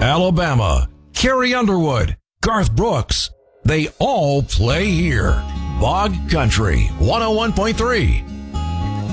Alabama, Carrie Underwood, Garth Brooks. They all play here. Bog Country 101.3.